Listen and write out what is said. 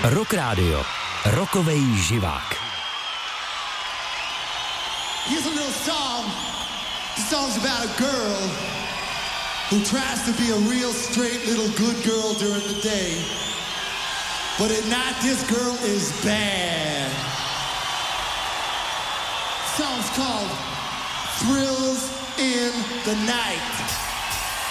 Rock Radio. Rokovej živák. Here's a little song. The song's about a girl who tries to be a real straight little good girl during the day. But at night, this girl is bad. The song's called Thrills in the Night.